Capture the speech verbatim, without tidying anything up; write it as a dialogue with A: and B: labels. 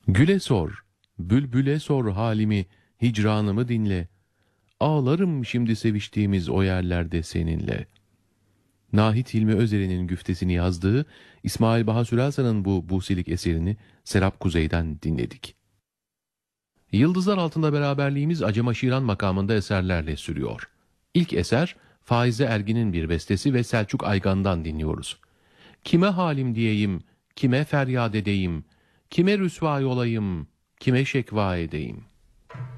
A: Güle sor, bülbüle sor halimi, hicranımı dinle. Ağlarım şimdi seviştiğimiz o yerlerde seninle. Nahit Hilmi Özer'in güftesini yazdığı İsmail Baha Sürelsan'ın bu busilik eserini Serap Kuzey'den dinledik. Yıldızlar Altında beraberliğimiz Acem Aşiran makamında eserlerle sürüyor. İlk eser Faize Ergin'in bir bestesi ve Selçuk Aygan'dan dinliyoruz. Kime halim diyeyim, kime feryat edeyim, kime rüsvâ olayım, kime şekva edeyim.